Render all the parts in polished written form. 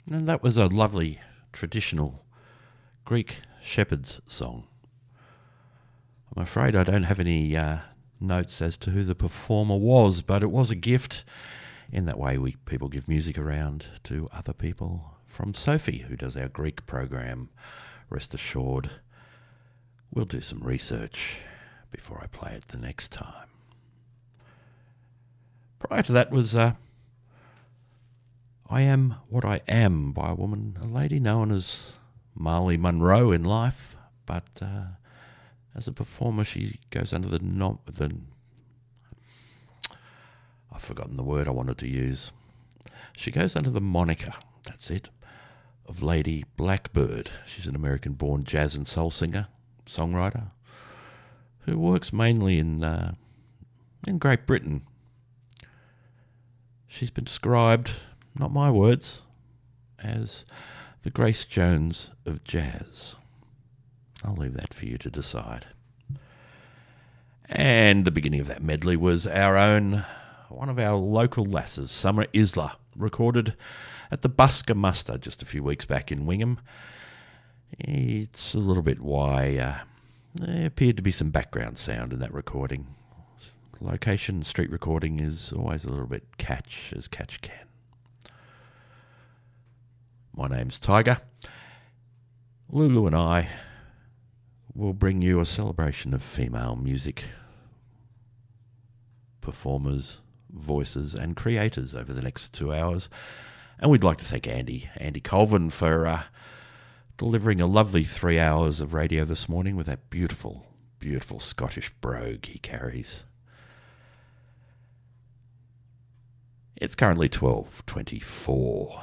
And that was a lovely traditional Greek shepherd's song. I'm afraid I don't have any notes as to who the performer was, but it was a gift. In that way, people give music around to other people. From Sophie, who does our Greek program, rest assured, we'll do some research before I play it the next time. Prior to that was I Am What I Am by a lady known as Marley Monroe in life, but as a performer she goes under I've forgotten the word I wanted to use. She goes under the moniker, that's it, of Lady Blackbird. She's an American-born jazz and soul singer, songwriter, who works mainly in Great Britain. She's been described, not my words, as the Grace Jones of jazz. I'll leave that for you to decide. And the beginning of that medley was one of our local lasses, Summer Isla, recorded at the Busker Muster just a few weeks back in Wingham. It's a little bit why there appeared to be some background sound in that recording. Location street recording is always a little bit catch as catch can. My name's Tiger. Lulu and I will bring you a celebration of female music, performers, voices and creators over the next 2 hours. And we'd like to thank Andy Colvin for delivering a lovely 3 hours of radio this morning with that beautiful, beautiful Scottish brogue he carries. It's currently 12:24.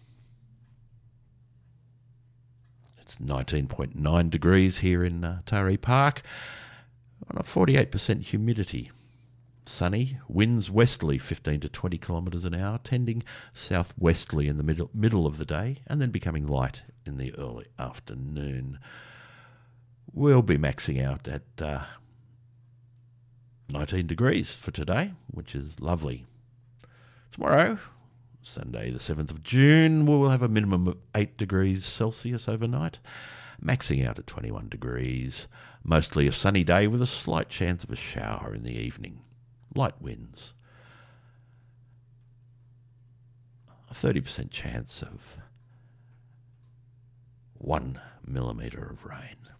It's 19.9 degrees here in Taree Park on a 48% humidity. Sunny, winds westerly 15 to 20 kilometres an hour, tending southwesterly in the middle of the day and then becoming light in the early afternoon. We'll be maxing out at 19 degrees for today, which is lovely. Tomorrow, Sunday the 7th of June, we will have a minimum of 8 degrees Celsius overnight, maxing out at 21 degrees. Mostly a sunny day with a slight chance of a shower in the evening. Light winds. A 30% chance of 1 millimetre of rain.